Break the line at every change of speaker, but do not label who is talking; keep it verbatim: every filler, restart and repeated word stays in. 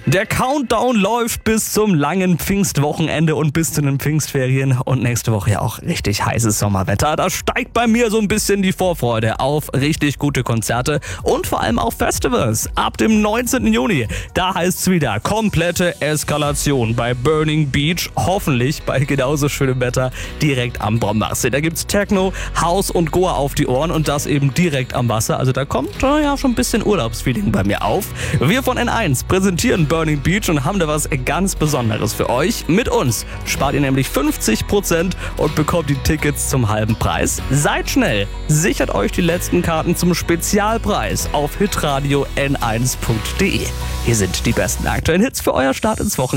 Der Countdown läuft bis zum langen Pfingstwochenende und bis zu den Pfingstferien und nächste Woche ja auch richtig heißes Sommerwetter. Da steigt bei mir so ein bisschen die Vorfreude auf richtig gute Konzerte und vor allem auch Festivals. Ab dem neunzehnten Juni, da heißt es wieder komplette Eskalation bei Burning Beach. Hoffentlich bei genauso schönem Wetter direkt am Brombachsee. Da gibt's Techno, House und Goa auf die Ohren und das eben direkt am Wasser. Also da kommt äh, ja schon ein bisschen Urlaubsfeeling bei mir auf. Wir von N eins präsentieren Burning Beach und haben da was ganz Besonderes für euch. Mit uns spart ihr nämlich fünfzig Prozent und bekommt die Tickets zum halben Preis. Seid schnell, sichert euch die letzten Karten zum Spezialpreis auf hitradio n eins punkt de. Hier sind die besten aktuellen Hits für euer Start ins Wochenende.